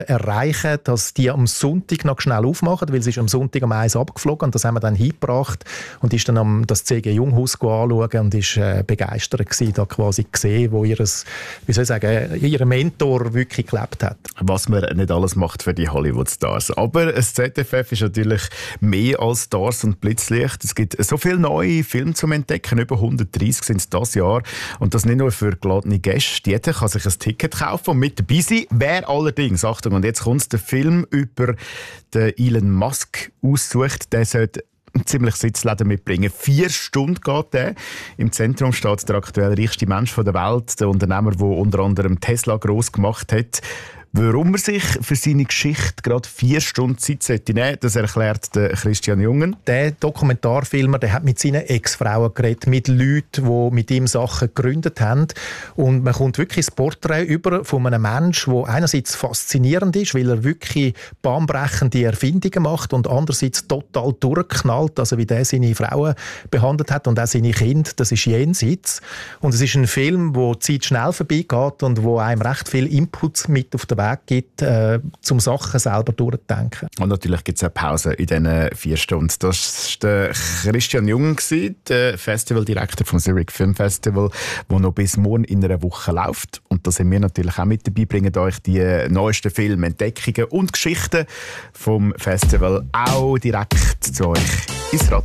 erreichen, dass die am Sonntag noch schnell aufmachen, weil sie ist am Sonntag um 1 abgeflogen und das haben wir dann hingebracht und ist dann das CG Junghaus anschauen und ist begeistert gewesen, da quasi gesehen, wo ihr Mentor wirklich gelebt hat. Was man nicht alles macht für die Hollywood-Stars. Aber das ZFF ist natürlich mehr als Stars und Blitzlicht. Es gibt so viele neue Filme zum Entdecken, über 130 sind es dieses Jahr. Und das nicht nur für geladene Gäste. Jeder kann sich ein Ticket kaufen und mit dabei sein. Wer allerdings, Achtung, und jetzt kommt der Film über den Elon Musk aussucht, der sollte ziemlich Sitzläden mitbringen. 4 Stunden geht der. Im Zentrum steht der aktuell reichste Mensch der Welt, der Unternehmer, der unter anderem Tesla gross gemacht hat. Warum er sich für seine Geschichte gerade 4 Stunden Zeit nehmen sollte, das erklärt der Christian Jungen. Der Dokumentarfilmer, der hat mit seinen Ex-Frauen geredet, mit Leuten, die mit ihm Sachen gegründet haben. Und man kommt wirklich das Porträt über von einem Menschen, der einerseits faszinierend ist, weil er wirklich bahnbrechende Erfindungen macht und andererseits total durchknallt, also wie der seine Frauen behandelt hat und auch seine Kinder, das ist jenseits. Und es ist ein Film, wo die Zeit schnell vorbeigeht und wo einem recht viel Inputs mit auf den Weg gibt, zum Sachen selber durchzudenken. Und natürlich gibt es auch Pausen in diesen 4 Stunden. Das war der Christian Jung, der Festivaldirektor vom Zurich Film Festival, der noch bis morgen in einer Woche läuft. Und da sind wir natürlich auch mit dabei, bringen euch die neuesten Filme, Entdeckungen und Geschichten vom Festival auch direkt zu euch ins Radio.